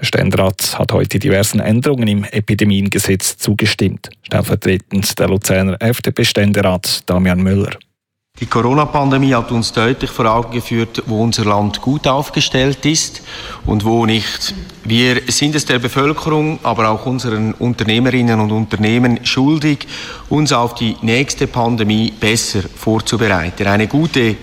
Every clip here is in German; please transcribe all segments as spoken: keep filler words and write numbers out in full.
Der Ständerat hat heute diversen Änderungen im Epidemiengesetz zugestimmt. Stellvertretend der Luzerner F D P-Ständerat Damian Müller. Die Corona-Pandemie hat uns deutlich vor Augen geführt, wo unser Land gut aufgestellt ist und wo nicht. Wir sind es der Bevölkerung, aber auch unseren Unternehmerinnen und Unternehmen schuldig, uns auf die nächste Pandemie besser vorzubereiten. Eine gute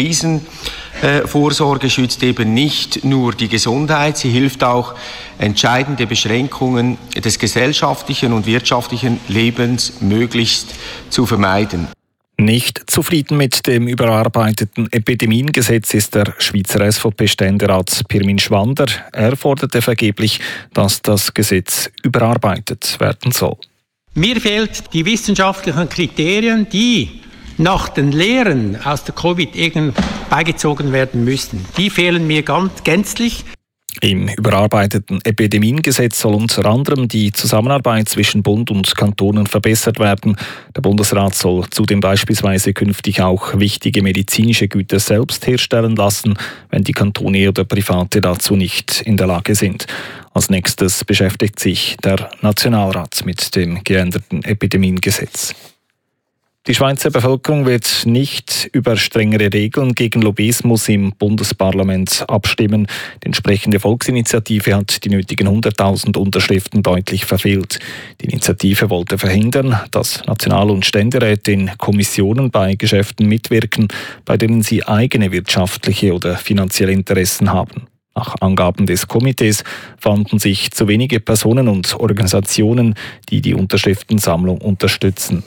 Krisenvorsorge schützt eben nicht nur die Gesundheit, sie hilft auch, entscheidende Beschränkungen des gesellschaftlichen und wirtschaftlichen Lebens möglichst zu vermeiden. Nicht zufrieden mit dem überarbeiteten Epidemiengesetz ist der Schweizer S V P-Ständerat Pirmin Schwander. Er forderte vergeblich, dass das Gesetz überarbeitet werden soll. Mir fehlen die wissenschaftlichen Kriterien, die nach den Lehren aus der Covid beigezogen werden müssten. Die fehlen mir ganz gänzlich. Im überarbeiteten Epidemiengesetz soll unter anderem die Zusammenarbeit zwischen Bund und Kantonen verbessert werden. Der Bundesrat soll zudem beispielsweise künftig auch wichtige medizinische Güter selbst herstellen lassen, wenn die Kantone oder Private dazu nicht in der Lage sind. Als nächstes beschäftigt sich der Nationalrat mit dem geänderten Epidemiengesetz. Die Schweizer Bevölkerung wird nicht über strengere Regeln gegen Lobbyismus im Bundesparlament abstimmen. Die entsprechende Volksinitiative hat die nötigen hunderttausend Unterschriften deutlich verfehlt. Die Initiative wollte verhindern, dass National- und Ständeräte in Kommissionen bei Geschäften mitwirken, bei denen sie eigene wirtschaftliche oder finanzielle Interessen haben. Nach Angaben des Komitees fanden sich zu wenige Personen und Organisationen, die die Unterschriftensammlung unterstützen.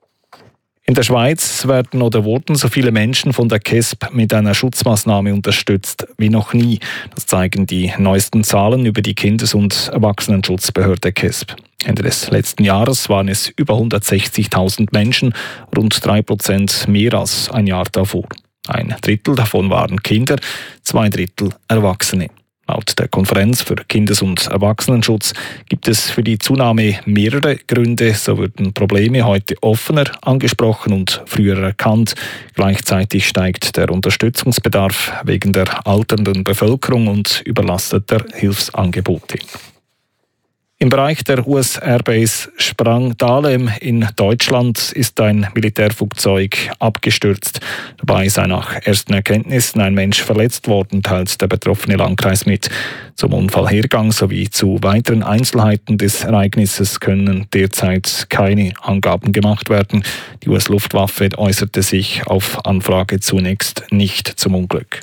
In der Schweiz werden oder wurden so viele Menschen von der K E S P mit einer Schutzmaßnahme unterstützt wie noch nie. Das zeigen die neuesten Zahlen über die Kindes- und Erwachsenenschutzbehörde K E S P. Ende des letzten Jahres waren es über hundertsechzigtausend Menschen, rund drei Prozent mehr als ein Jahr davor. Ein Drittel davon waren Kinder, zwei Drittel Erwachsene. Laut der Konferenz für Kindes- und Erwachsenenschutz gibt es für die Zunahme mehrere Gründe. So würden Probleme heute offener angesprochen und früher erkannt. Gleichzeitig steigt der Unterstützungsbedarf wegen der alternden Bevölkerung und überlasteter Hilfsangebote. Im Bereich der U S Airbase Sprang-Dahlem in Deutschland ist ein Militärflugzeug abgestürzt. Dabei sei nach ersten Erkenntnissen ein Mensch verletzt worden, teilt der betroffene Landkreis mit. Zum Unfallhergang sowie zu weiteren Einzelheiten des Ereignisses können derzeit keine Angaben gemacht werden. Die U S-Luftwaffe äußerte sich auf Anfrage zunächst nicht zum Unglück.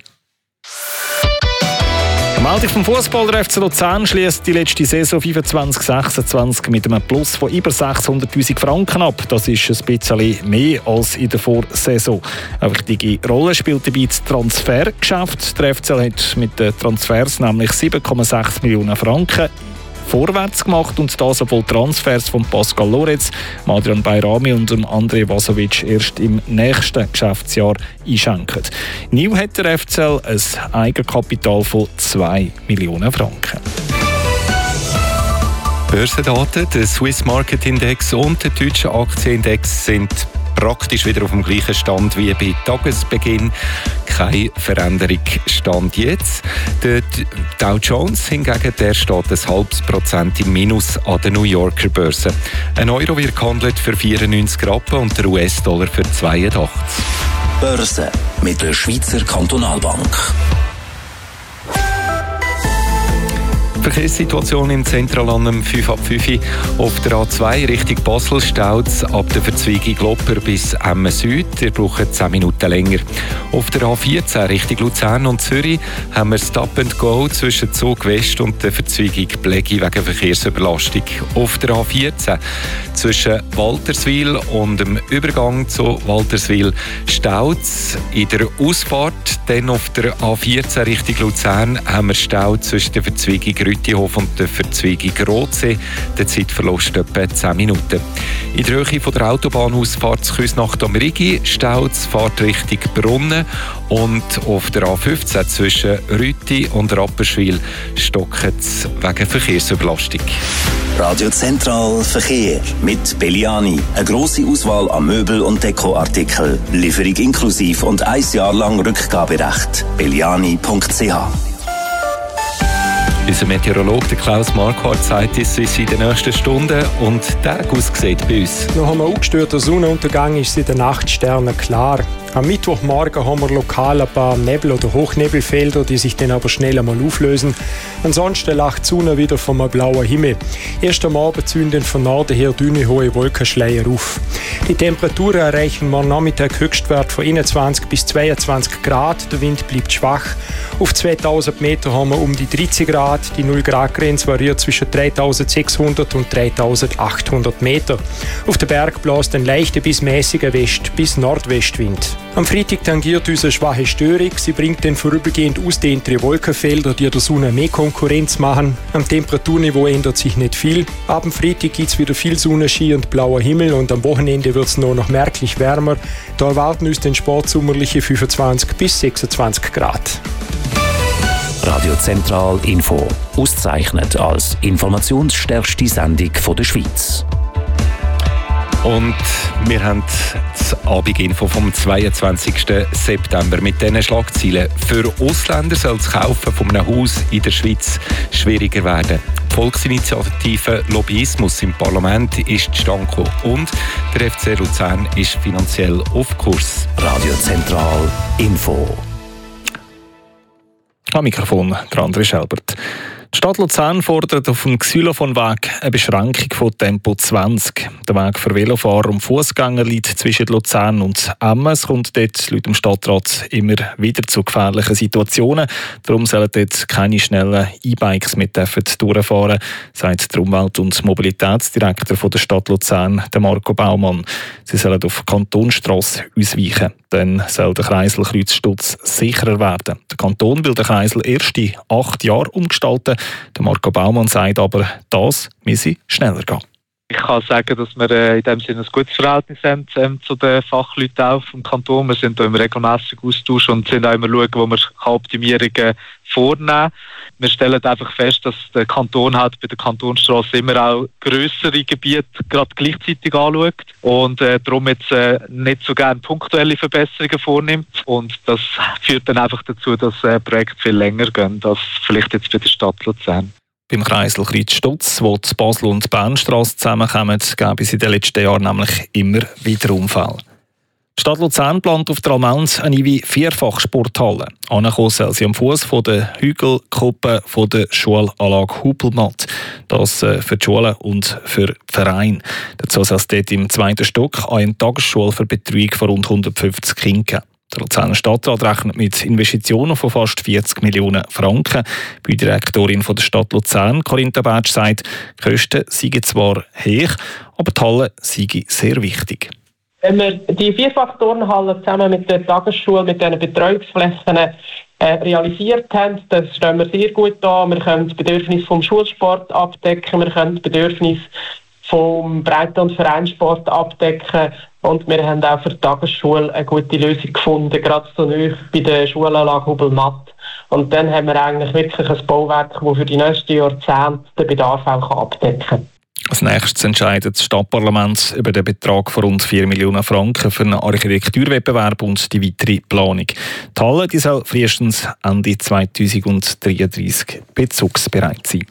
Meldung vom Fußball. Der F C Luzern schließt die letzte Saison fünfundzwanzig sechsundzwanzig mit einem Plus von über sechshunderttausend Franken ab. Das ist ein bisschen mehr als in der Vorsaison. Eine wichtige Rolle spielt dabei das Transfergeschäft. Der F C hat mit den Transfers nämlich sieben Komma sechs Millionen Franken vorwärts gemacht, und das obwohl Transfers von Pascal Loretz, Adrian Bayrami und André Vasovic erst im nächsten Geschäftsjahr einschenken. Neu hat der F C L ein Eigenkapital von zwei Millionen Franken. Börsendaten, der Swiss Market Index und der deutsche Aktienindex sind praktisch wieder auf dem gleichen Stand wie bei Tagesbeginn. Keine Veränderung Stand jetzt. Der Dow Jones hingegen, der steht ein halbes Prozent im Minus an der New Yorker Börse. Ein Euro wird gehandelt für vierundneunzig Rappen und der U S-Dollar für zweiundachtzig. Börse mit der Schweizer Kantonalbank. Verkehrssituation im Zentralland um fünf ab fünf auf der A zwei Richtung Basel staut ab der Verzweigung Lopper bis Emmen Süd. Ihr braucht zehn Minuten länger. Auf der A vierzehn Richtung Luzern und Zürich haben wir Stop and Go zwischen Zug West und der Verzweigung Blägi wegen Verkehrsüberlastung. Auf der A vierzehn zwischen Walterswil und dem Übergang zu Walterswil staut in der Ausfahrt. Dann auf der A vierzehn Richtung Luzern haben wir Stau zwischen der Verzweigung Rüttihof und der Verzweigung Rotsee. Der Zeitverlust etwa zehn Minuten. In der Höhe von der Autobahnausfahrt zu Küsnacht am Rigi staut es Fahrt Richtung Brunnen, und auf der A fünfzehn zwischen Rütti und Rapperswil stockt es wegen Verkehrsüberlastung. Radio Zentral Verkehr mit Belliani. Eine grosse Auswahl an Möbel- und Dekoartikeln. Lieferung inklusiv und ein Jahr lang Rückgaberecht. belliani punkt c h. Unser Meteorologe Klaus Marquardt sagt uns in den nächsten Stunden und der Tag aussieht bei uns. Nach einem ungestörten Sonnenuntergang ist es in den Nachtsternen klar. Am Mittwochmorgen haben wir lokal ein paar Nebel- oder Hochnebelfelder, die sich dann aber schnell einmal auflösen. Ansonsten lacht die Sonne wieder vom blauen Himmel. Erst am Abend zünden von Norden her dünne, hohe Wolkenschleier auf. Die Temperaturen erreichen morgen Nachmittag Höchstwert von einundzwanzig bis zweiundzwanzig Grad. Der Wind bleibt schwach. Auf zweitausend Meter haben wir um die dreißig Grad. Die null Grad Grenze variiert zwischen dreitausendsechshundert und dreitausendachthundert Meter. Auf den Berg bläst ein leichter bis mäßiger West- bis Nordwestwind. Am Freitag tangiert uns eine schwache Störung. Sie bringt dann vorübergehend ausdehntere Wolkenfelder, die der Sonne mehr Konkurrenz machen. Am Temperaturniveau ändert sich nicht viel. Ab dem Freitag gibt es wieder viel Sonnenschein und blauer Himmel und am Wochenende wird es nur noch merklich wärmer. Da erwarten uns den sportsommerliche fünfundzwanzig bis sechsundzwanzig Grad. Radio Zentral Info, ausgezeichnet als informationsstärkste Sendung der Schweiz. Und wir haben das Abendinfo vom zweiundzwanzigsten September mit diesen Schlagzeilen. Für Ausländer soll das Kaufen von einem Haus in der Schweiz schwieriger werden. Die Volksinitiative Lobbyismus im Parlament ist zustande gekommen und der F C Luzern ist finanziell auf Kurs. Radio Zentral Info. Am Mikrofon der André Schelbert. Die Stadt Luzern fordert auf dem Xylophonweg eine Beschränkung von Tempo zwanzig. Der Weg für Velofahrer und Fußgänger liegt zwischen Luzern und Emmen. Es kommt dort laut dem Stadtrat immer wieder zu gefährlichen Situationen. Darum sollen dort keine schnellen E-Bikes mit durchfahren, sagt der Umwelt- und Mobilitätsdirektor von der Stadt Luzern, der Marco Baumann. Sie sollen auf Kantonstrasse ausweichen. Dann soll der Kreiselkreuzstutz sicherer werden. Der Kanton will den Kreisel erst in acht Jahren umgestalten. Der Marco Baumann sagt aber, das müsse schneller gehen. Ich kann sagen, dass wir äh, in dem Sinne ein gutes Verhältnis haben ähm, zu den Fachleuten auf dem Kanton. Wir sind da immer regelmässig Austausch und sind auch immer schauen, wo wir Optimierungen vornehmen können. Wir stellen einfach fest, dass der Kanton halt bei der Kantonsstrasse immer auch grössere Gebiete gerade gleichzeitig anschaut und äh, darum jetzt äh, nicht so gerne punktuelle Verbesserungen vornimmt. Und das führt dann einfach dazu, dass äh, Projekte viel länger gehen als vielleicht jetzt bei der Stadt Luzern. Beim Kreiselkreuzstutz, wo die Basel- und die Bernstrasse zusammenkommen, gab es in den letzten Jahren nämlich immer wieder Unfälle. Die Stadt Luzern plant auf der Almend eine neue Vierfachsporthalle. Angekommen soll sie am Fuß von der Hügelkuppe von der Schulanlage Hupelmatt. Das für die Schulen und für den Verein. Dazu soll es dort im zweiten Stock eine Tagesschule für Betreuung von rund hundertfünfzig Kindern geben. Der Luzerner Stadtrat rechnet mit Investitionen von fast vierzig Millionen Franken. Die Direktorin der Stadt Luzern, Corinta Bertsch, sagt, die Kosten seien zwar hoch, aber die Halle sei sehr wichtig. Wenn wir die Vierfach-Turnhalle zusammen mit der Tagesschule, mit diesen Betreuungsflächen äh, realisiert haben, dann stehen wir sehr gut da. Wir können das Bedürfnis vom Schulsport abdecken, wir können das Bedürfnis vom Breite- und Vereinssport abdecken und wir haben auch für die Tagesschule eine gute Lösung gefunden, gerade so nahe bei der Schulanlage Hubelmatt. Und dann haben wir eigentlich wirklich ein Bauwerk, das für die nächsten Jahrzehnte den Bedarf auch abdecken kann. Als nächstes entscheidet das Stadtparlament über den Betrag von rund vier Millionen Franken für einen Architekturwettbewerb und die weitere Planung. Die Halle die soll frühestens Ende zweitausenddreiunddreißig bezugsbereit sein.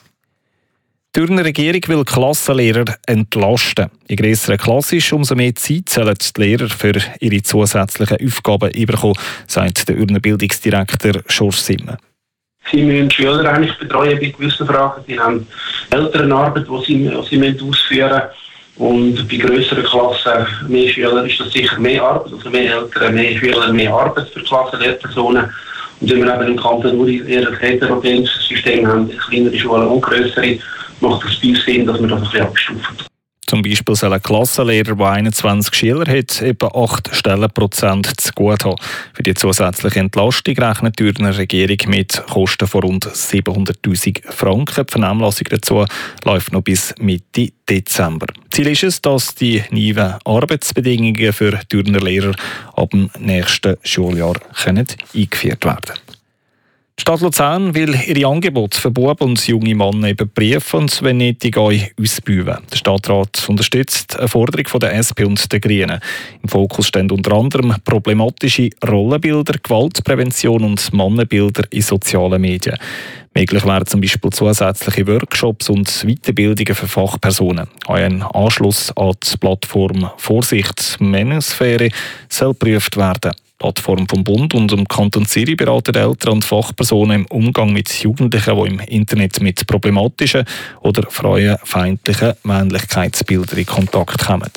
Die Thürner Regierung will Klassenlehrer entlasten. Je grösser eine Klasse ist, umso mehr Zeit sollen die Lehrer für ihre zusätzlichen Aufgaben bekommen, sagt der Thürner Bildungsdirektor Schorsch Simmen. Sie müssen die Schüler eigentlich betreuen bei gewissen Fragen. Sie haben Elternarbeit, die sie, die sie ausführen müssen. Und bei grösseren Klassen, mehr Schüler, ist das sicher mehr Arbeit. Also mehr Eltern, mehr Schüler, mehr Arbeit für Klassenlehrpersonen. Und wenn wir eben im Kanton nur eher ein heterogenes System haben, kleinere Schulen und grössere, macht es bei uns Sinn, dass wir das ein bisschen abstufen. Zum Beispiel soll ein Klassenlehrer, der einundzwanzig Schüler hat, etwa acht Stellenprozent zu gut haben. Für die zusätzliche Entlastung rechnet die Thürner Regierung mit Kosten von rund siebenhunderttausend Franken. Die Vernehmlassung dazu läuft noch bis Mitte Dezember. Ziel ist es, dass die neuen Arbeitsbedingungen für Thürner Lehrer ab dem nächsten Schuljahr können eingeführt werden können. Die Stadt Luzern will ihre Angebote für Buben und junge Männer überprüfen und wenn nötig auch ausbauen. Der Stadtrat unterstützt eine Forderung der S P und der Grünen. Im Fokus stehen unter anderem problematische Rollenbilder, Gewaltprävention und Mannenbilder in sozialen Medien. Möglich wären zum Beispiel zusätzliche Workshops und Weiterbildungen für Fachpersonen. Auch ein Anschluss an die Plattform Vorsicht Männersphäre soll geprüft werden. Die Plattform vom Bund und dem Kanton Zürich beraten Eltern und Fachpersonen im Umgang mit Jugendlichen, die im Internet mit problematischen oder frauenfeindlichen Männlichkeitsbildern in Kontakt kommen.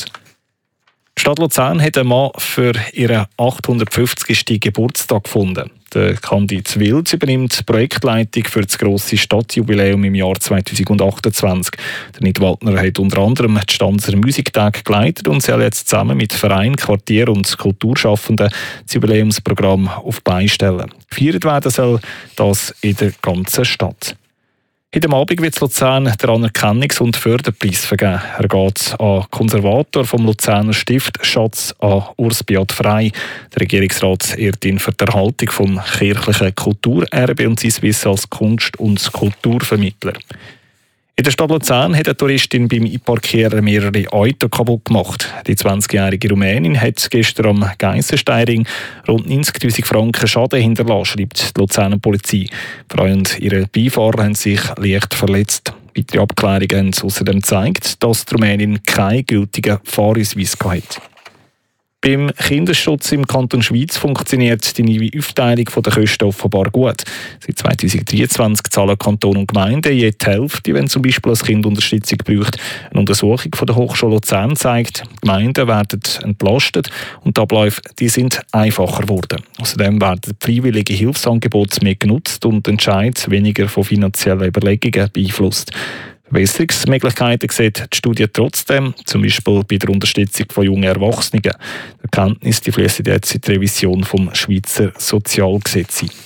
Die Stadt Luzern hat einen Mann für ihren achthundertfünfzigsten Geburtstag gefunden. Der Candid Wild übernimmt die Projektleitung für das grosse Stadtjubiläum im Jahr zweitausendachtundzwanzig. Der Nidwaldner hat unter anderem die Stanzer Musiktage geleitet und soll jetzt zusammen mit Verein, Quartier und Kulturschaffenden das Jubiläumsprogramm auf die Beine stellen. Gefeiert werden soll das in der ganzen Stadt. Heute Abend wird Luzern der Anerkennungs- und Förderpreis vergeben. Er geht an Konservator vom Luzerner Stift Schatz an Urs Beat Frey. Der Regierungsrat ehrt ihn für die Erhaltung vom kirchlichen Kulturerbe und sein Wissen als Kunst- und Kulturvermittler. In der Stadt Luzern hat eine Touristin beim Einparkieren mehrere Autos kaputt gemacht. Die zwanzigjährige Rumänin hat gestern am Geissensteinring rund neunzigtausend Franken Schaden hinterlassen, schreibt die Luzerner Polizei. Frau und ihre Beifahrer haben sich leicht verletzt. Weitere Abklärungen haben außerdem gezeigt, dass die Rumänin keinen gültigen Fahrausweis hatte. Beim Kinderschutz im Kanton Schwyz funktioniert die neue Aufteilung der Kosten offenbar gut. Seit zweitausenddreiundzwanzig zahlen Kanton und Gemeinden je die Hälfte, wenn zum Beispiel ein Kind Unterstützung braucht. Eine Untersuchung von der Hochschule Luzern zeigt, die Gemeinden werden entlastet und die Abläufe die sind einfacher geworden. Außerdem werden freiwillige Hilfsangebote mehr genutzt und der Entscheid weniger von finanziellen Überlegungen beeinflusst. Verbesserungsmöglichkeiten sieht die Studie trotzdem, zum Beispiel bei der Unterstützung von jungen Erwachsenen. Die Erkenntnisse die fließen jetzt in die Revision vom Schweizer Sozialgesetz ein.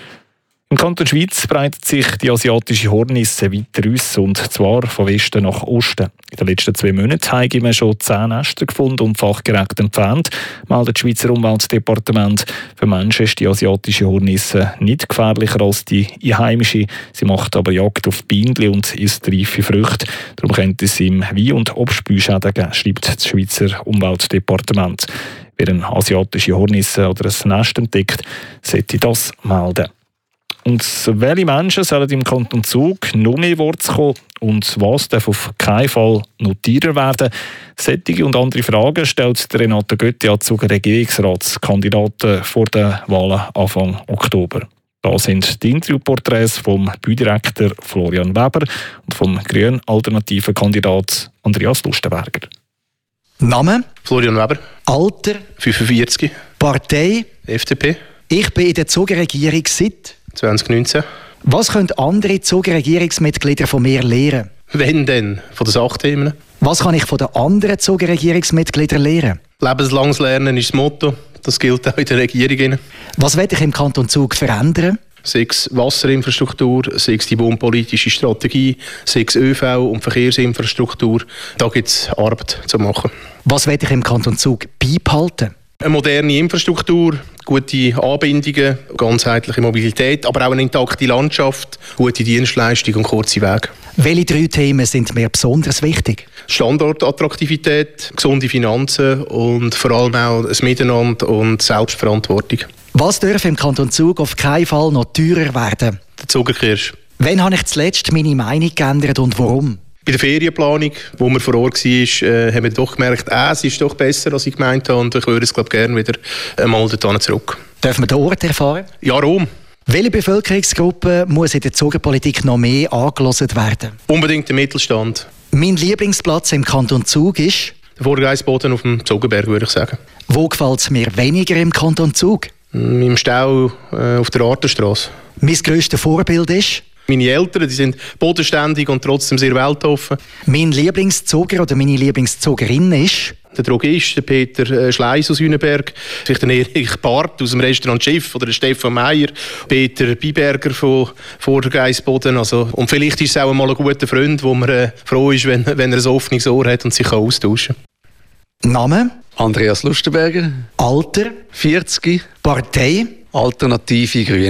Im Kanton Schwyz breitet sich die asiatische Hornisse weiter aus, und zwar von Westen nach Osten. In den letzten zwei Monaten haben wir schon zehn Nester gefunden und fachgerecht entfernt, meldet das Schweizer Umweltdepartement. Für Menschen ist die asiatische Hornisse nicht gefährlicher als die einheimische. Sie macht aber Jagd auf Bienen und isst reife Früchte. Darum könnte es im Wein- und Obstbäume geben, schreibt das Schweizer Umweltdepartement. Wer eine asiatische Hornisse oder ein Nest entdeckt, sollte das melden. Und welche Menschen sollen im Kanton Zug noch mehr Worte kommen und was darf auf keinen Fall noch teurer werden? Solche und andere Fragen stellt Renate Götti an Zuger Regierungsratskandidaten vor den Wahlen Anfang Oktober. Da sind die Interviewporträts vom Baudirektor Florian Weber und vom grünen alternativen Kandidat Andreas Lustenberger. Name? Florian Weber. Alter? fünfundvierzig. Partei? F D P. Ich bin in der Zuger-Regierung seit zwanzig neunzehn. Was können andere Zuger-Regierungsmitglieder von mir lernen? Wenn denn? Von den Sachthemen. Was kann ich von den anderen Zuger-Regierungsmitgliedern lernen? Lebenslanges Lernen ist das Motto. Das gilt auch in der Regierung. Was will ich im Kanton Zug verändern? Sei es Wasserinfrastruktur, sei es die bundpolitische Strategie, sei es Ö V- und Verkehrsinfrastruktur. Da gibt es Arbeit zu machen. Was will ich im Kanton Zug beibehalten? Eine moderne Infrastruktur, gute Anbindungen, ganzheitliche Mobilität, aber auch eine intakte Landschaft, gute Dienstleistung und kurze Wege. Welche drei Themen sind mir besonders wichtig? Standortattraktivität, gesunde Finanzen und vor allem auch das Miteinander und Selbstverantwortung. Was darf im Kanton Zug auf keinen Fall noch teurer werden? Der Zuckerkirsch. Wann habe ich zuletzt meine Meinung geändert und warum? Bei der Ferienplanung, wo man vor Ort war, äh, haben wir doch gemerkt, äh, es ist doch besser, als ich gemeint habe, und ich würde es glaube gerne wieder einmal dorthin zurück. Dürfen wir den Ort erfahren? Ja, Rom. Welche Bevölkerungsgruppe muss in der Zugerpolitik noch mehr angehört werden? Unbedingt der Mittelstand. Mein Lieblingsplatz im Kanton Zug ist? Der Vorgeisboden auf dem Zogenberg, würde ich sagen. Wo gefällt es mir weniger im Kanton Zug? Im Stau äh, auf der Arterstrasse. Mein grösstes Vorbild ist? Meine Eltern, die sind bodenständig und trotzdem sehr weltoffen. Mein Lieblingszuger oder meine Lieblingszugerin ist? Der Drogist, der Peter Schleiss aus Hüneberg, vielleicht der Erich Barth aus dem Restaurant Schiff oder der Stefan Meyer, Peter Biberger von Vordergeisboden. Also, und vielleicht ist es auch einmal ein guter Freund, wo man äh, froh ist, wenn, wenn er ein offenes Ohr hat und sich austauschen kann. Name? Andreas Lustenberger. Alter? vierzig. Partei? Alternative Grüne.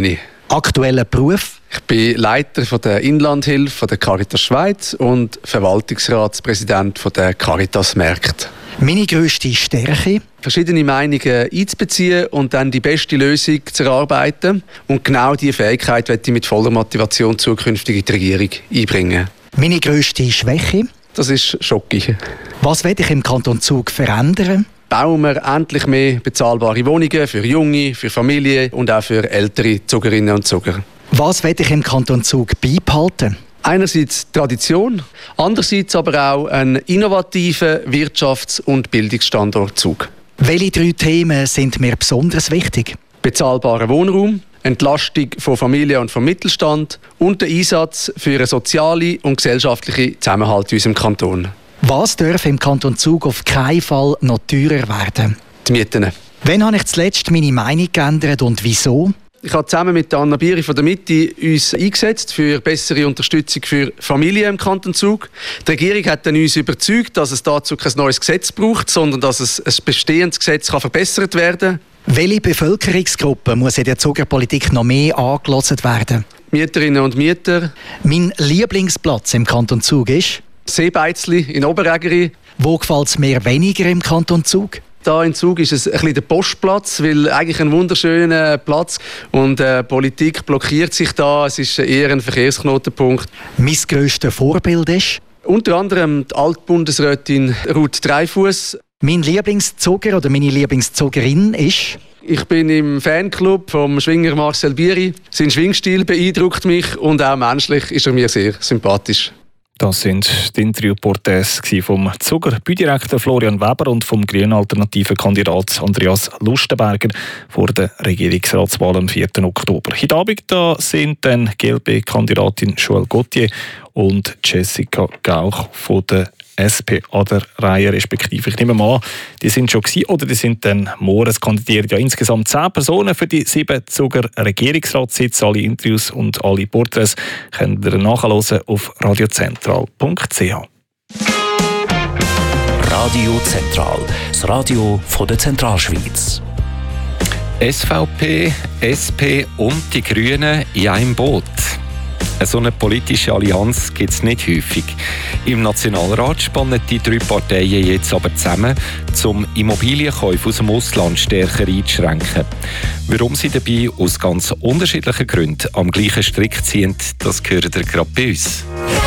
Aktueller Beruf? Ich bin Leiter von der Inlandhilfe von der Caritas Schweiz und Verwaltungsratspräsident von der Caritas Märkte. Meine grösste Stärke? Verschiedene Meinungen einzubeziehen und dann die beste Lösung zu erarbeiten. Und genau diese Fähigkeit werde ich mit voller Motivation zukünftig in die Regierung einbringen. Meine grösste Schwäche? Das ist Schocki. Was will ich im Kanton Zug verändern? Bauen wir endlich mehr bezahlbare Wohnungen für Junge, für Familien und auch für ältere Zugerinnen und Zuger. Was will ich im Kanton Zug beibehalten? Einerseits Tradition, andererseits aber auch einen innovativen Wirtschafts- und Bildungsstandort Zug. Welche drei Themen sind mir besonders wichtig? Bezahlbarer Wohnraum, Entlastung von Familien und vom Mittelstand und der Einsatz für einen sozialen und gesellschaftlichen Zusammenhalt in unserem Kanton. Was darf im Kanton Zug auf keinen Fall noch teurer werden? Die Mieten. Wann habe ich zuletzt meine Meinung geändert und wieso? Ich habe zusammen mit Anna Bieri von der Mitte uns eingesetzt für bessere Unterstützung für Familien im Kanton Zug. Die Regierung hat dann uns überzeugt, dass es dazu kein neues Gesetz braucht, sondern dass es ein bestehendes Gesetz kann verbessert werden kann. Welche Bevölkerungsgruppe muss in der Zugerpolitik noch mehr angehört werden? Mieterinnen und Mieter. Mein Lieblingsplatz im Kanton Zug ist? Seebeizli in Oberägeri. Wo gefällt es mir weniger im Kanton Zug? Da in Zug ist es ein bisschen der Postplatz, weil eigentlich ein wunderschöner Platz und äh, Politik blockiert sich da. Es ist eher ein Verkehrsknotenpunkt. Mein grösstes Vorbild ist? Unter anderem die Altbundesrätin Ruth Dreifuss. Mein Lieblingszuger oder meine Lieblingszugerin ist? Ich bin im Fanclub vom Schwinger Marcel Bieri. Sein Schwingstil beeindruckt mich und auch menschlich ist er mir sehr sympathisch. Das sind die Interviewporträts vom Zuger Büdirektor Florian Weber und vom grünen alternativen Kandidat Andreas Lustenberger vor der Regierungsratswahl am vierten Oktober. Heute Abend da sind dann G L P-Kandidatin Joëlle Gauthier und Jessica Gauch von der S P an der Reihe, respektive. Ich nehme mal an, die sind schon gewesen, oder die sind dann morgen. Es kandidieren ja insgesamt zehn Personen für die sieben Zuger Regierungsratssitze. Alle Interviews und alle Porträts könnt ihr nachhören auf radiozentral punkt c h. Radio Zentral, das Radio von der Zentralschweiz. S V P, S P und die Grünen in einem Boot. So eine politische Allianz gibt es nicht häufig. Im Nationalrat spannen die drei Parteien jetzt aber zusammen, um Immobilienkäufe aus dem Ausland stärker einzuschränken. Warum sie dabei aus ganz unterschiedlichen Gründen am gleichen Strick ziehen, das gehört ihr gerade bei uns.